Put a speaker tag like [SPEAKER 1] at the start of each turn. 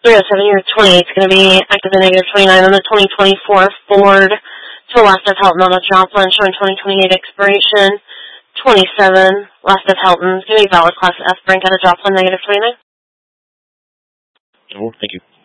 [SPEAKER 1] year 28 is going to be active in negative 29 on the 2024 Ford to the left of Helton on a Joplin showing 2028 expiration. 27 left of Helton is going to be valid class F brake out of Joplin negative 29.
[SPEAKER 2] Oh, thank you.